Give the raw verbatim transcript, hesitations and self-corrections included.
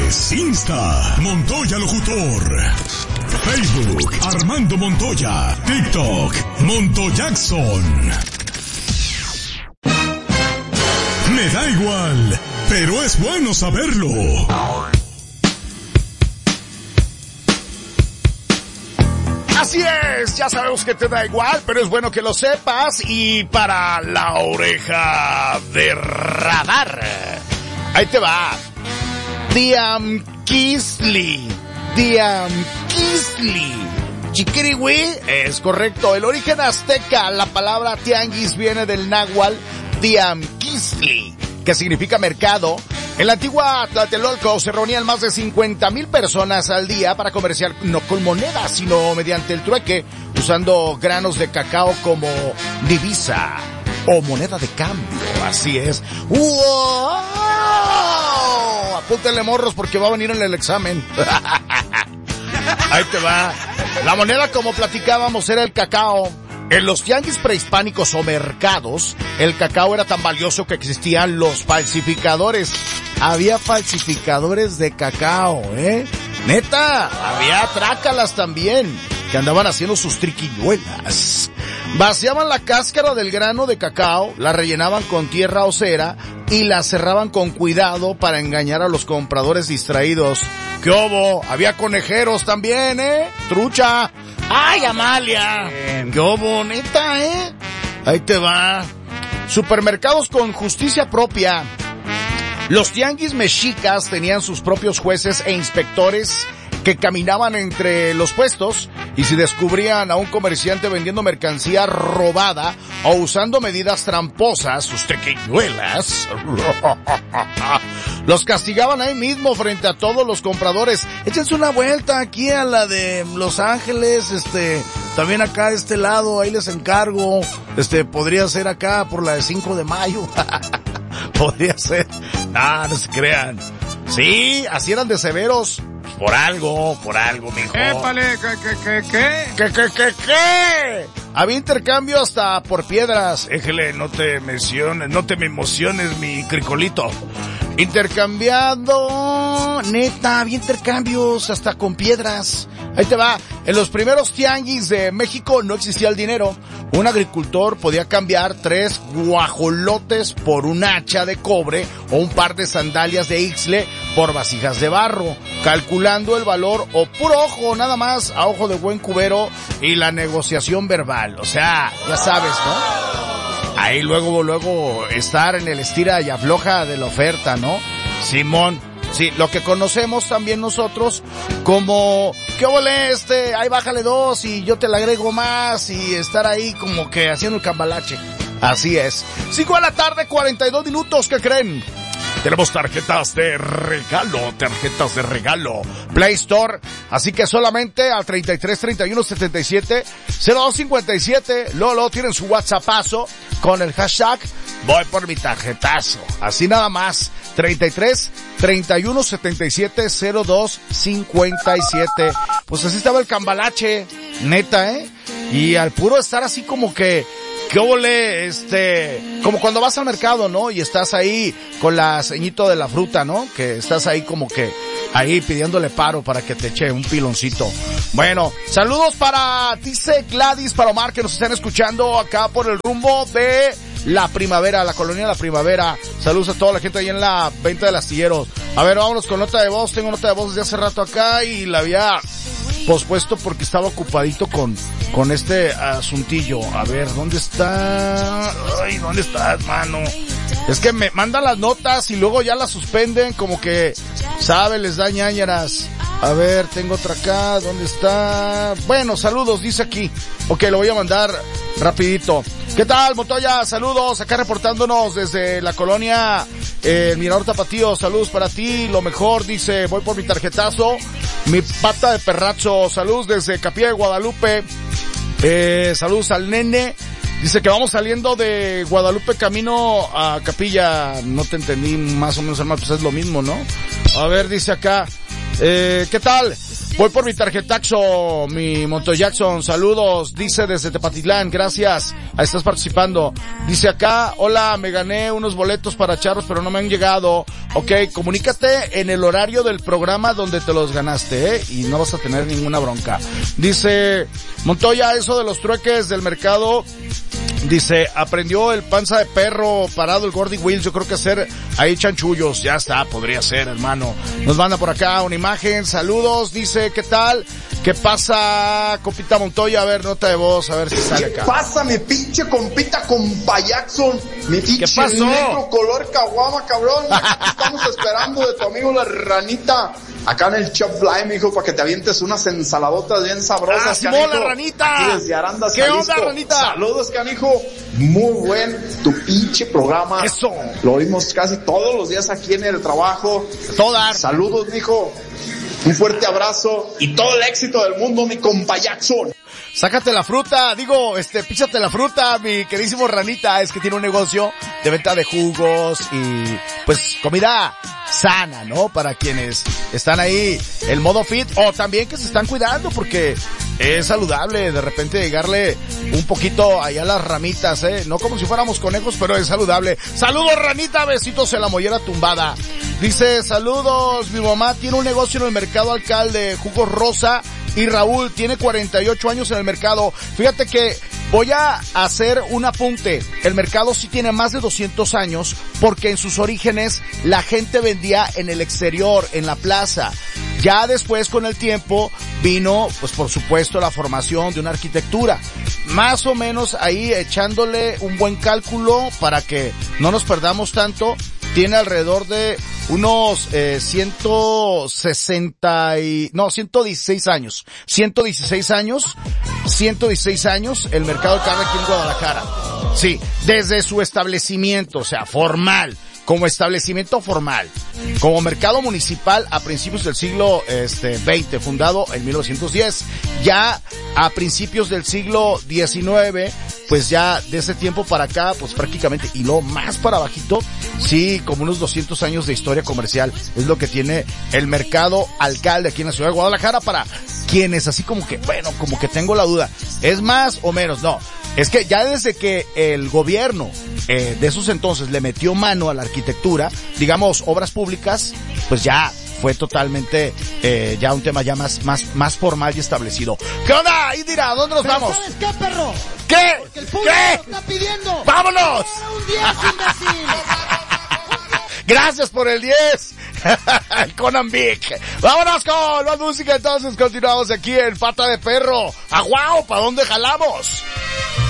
redes, Insta, Montoya Locutor. Facebook, Armando Montoya. TikTok, Montoyackson. Me da igual, pero es bueno saberlo. Así es, ya sabemos que te da igual, pero es bueno que lo sepas. Y para la oreja de radar, ahí te va. Diam Kisli. Diam Kisli. Chiquirihui, es correcto. El origen azteca, la palabra tianguis viene del náhuatl Diam Kisli, que significa mercado. En la antigua Tlatelolco se reunían más de cincuenta mil personas al día para comerciar no con monedas, sino mediante el trueque, usando granos de cacao como divisa o moneda de cambio. Así es. ¡Wow! Apúntenle, morros, porque va a venir en el examen. Ahí te va. La moneda, como platicábamos, era el cacao. En los tianguis prehispánicos o mercados, el cacao era tan valioso que existían los falsificadores. Había falsificadores de cacao, ¿eh? Neta, había trácalas también, que andaban haciendo sus triquiñuelas. Vaciaban la cáscara del grano de cacao, la rellenaban con tierra o cera y la cerraban con cuidado para engañar a los compradores distraídos. ¿Qué hubo? Había conejeros también, ¿eh? Trucha. ¡Ay, Amalia! ¡Qué bonita, eh! Ahí te va. Supermercados con justicia propia. Los tianguis mexicas tenían sus propios jueces e inspectores que caminaban entre los puestos, y si descubrían a un comerciante vendiendo mercancía robada o usando medidas tramposas, sus tequiñuelas, los castigaban ahí mismo frente a todos los compradores. Échense una vuelta aquí a la de Los Ángeles, este, también acá de este lado, ahí les encargo. Este, podría ser acá por la de cinco de mayo. Podría ser. Ah, no se crean. Sí, así eran de severos. Por algo, por algo, mijo. ¡Épale! ¿Qué, qué, qué, qué? ¿Qué, qué, qué, qué? Había intercambio hasta por piedras. Éjele, no te menciones, no te me emociones, mi cricolito. Intercambiando, neta, había intercambios hasta con piedras. Ahí te va. En los primeros tianguis de México no existía el dinero. Un agricultor podía cambiar tres guajolotes por un hacha de cobre o un par de sandalias de ixtle por vasijas de barro, calculando el valor o puro ojo, nada más, a ojo de buen cubero, y la negociación verbal. O sea, ya sabes, ¿no? Ahí luego, luego estar en el estira y afloja de la oferta, ¿no? Simón. Sí, lo que conocemos también nosotros como, ¿qué ole este? Ahí bájale dos y yo te le agrego más, y estar ahí como que haciendo el cambalache. Así es. Cinco de la tarde, cuarenta y dos minutos, ¿qué creen? Tenemos tarjetas de regalo, tarjetas de regalo. Play Store, así que solamente al treinta y tres, treinta y uno, setenta y siete, cero dos cincuenta y siete, Lolo, tienen su WhatsAppazo con el hashtag voy por mi tarjetazo. Así nada más, treinta y tres, treinta y uno, setenta y siete, cero dos cincuenta y siete. Pues así estaba el cambalache, neta, ¿eh? Y al puro estar así como que, ¿qué ole? Este, como cuando vas al mercado, ¿no? Y estás ahí con la ceñito de la fruta, ¿no? Que estás ahí como que, ahí pidiéndole paro para que te eche un piloncito. Bueno, saludos para, dice Gladys Palomar, que nos están escuchando acá por el rumbo de La Primavera, la colonia La Primavera. Saludos a toda la gente ahí en la venta del astilleros. A ver, vámonos con nota de voz. Tengo nota de voz desde hace rato acá y la había pospuesto porque estaba ocupadito con, con este asuntillo. A ver, ¿dónde está? Ay, ¿dónde estás, mano? Es que me mandan las notas y luego ya las suspenden, como que, sabe, les da ñañaras. A ver, tengo otra acá, ¿dónde está? Bueno, saludos, dice aquí. Ok, lo voy a mandar rapidito. ¿Qué tal, Montoya? Saludos, acá reportándonos desde la colonia eh, El Mirador Tapatío. Saludos para ti, lo mejor, dice, voy por mi tarjetazo, mi pata de perracho. Saludos desde Capilla de Guadalupe. Eh, saludos al nene. Dice que vamos saliendo de Guadalupe camino a Capilla. No te entendí más o menos, hermano, pues es lo mismo, ¿no? A ver, dice acá, eh, ¿qué tal? Voy por mi tarjetaxo, mi Monto Jackson, saludos, dice desde Tepatitlán, gracias, ahí estás participando. Dice acá, hola, me gané unos boletos para charros, pero no me han llegado. Ok, comunícate en el horario del programa donde te los ganaste, ¿eh? Y no vas a tener ninguna bronca. Dice, Montoya, eso de los trueques del mercado, dice, aprendió el panza de perro parado el Gordy Wills, yo creo que hacer ahí chanchullos, ya está, podría ser, hermano. Nos manda por acá una imagen, saludos, dice, ¿qué tal? ¿Qué pasa, compita Montoya? A ver, nota de voz, a ver si sale acá. ¿Qué pasa, mi pinche compita compa Jackson? Mi pinche ¿Qué pasó? negro color caguama, cabrón. Estamos esperando de tu amigo la ranita. Acá en el Chop Line, mijo, para que te avientes unas ensaladotas bien sabrosas, ¡Ah, Simón, la ranita! Y desde Arandas, ¿Qué Jalisco. onda, ranita? Saludos, canijo. Muy buen tu pinche programa. Eso. Lo oímos casi todos los días aquí en el trabajo. Todas. Saludos, mijo. Un fuerte abrazo y todo el éxito del mundo, mi compa Jackson. Sácate la fruta, digo, este, píchate la fruta, mi queridísimo ranita, es que tiene un negocio de venta de jugos y, pues, comida sana, ¿no? Para quienes están ahí, el modo fit, o también que se están cuidando, porque es saludable de repente llegarle un poquito allá a las ramitas, ¿eh? No como si fuéramos conejos, pero es saludable. Saludos, ranita, besitos en la mollera tumbada. Dice, saludos, mi mamá tiene un negocio en el mercado Alcalde, jugos rosa, y Raúl tiene cuarenta y ocho años en el mercado. Fíjate que voy a hacer un apunte. El mercado sí tiene más de doscientos años porque en sus orígenes la gente vendía en el exterior, en la plaza. Ya después, con el tiempo, vino, pues por supuesto, la formación de una arquitectura. Más o menos ahí echándole un buen cálculo para que no nos perdamos tanto. Tiene alrededor de unos eh, ciento sesenta y, no, ciento dieciséis años. ciento dieciséis años, ciento dieciséis años el mercado de carne aquí en Guadalajara. Sí, desde su establecimiento, o sea, formal, como establecimiento formal, como mercado municipal a principios del siglo este veinte, fundado en mil novecientos diez. Ya a principios del siglo diecinueve, pues ya de ese tiempo para acá, pues prácticamente, y lo más para bajito, sí, como unos doscientos años de historia comercial, es lo que tiene el mercado Alcalde aquí en la ciudad de Guadalajara. Para quienes así como que, bueno, como que tengo la duda, ¿es más o menos? No, es que ya desde que el gobierno eh, de esos entonces le metió mano a la arquitectura, digamos, obras públicas, pues ya fue totalmente eh, ya un tema ya más más más formal y establecido. ¿Qué onda? Indira, ¿dónde nos ¿Pero vamos? ¿Sabes qué, perro? ¿Qué? Porque el público ¿Qué? lo está pidiendo. ¡Vámonos! Un diez, imbécil. Gracias por el diez. El Conan Vic. Vámonos con más música, entonces continuamos aquí en Pata de Perro. ¡Aguao! ¿Para dónde jalamos?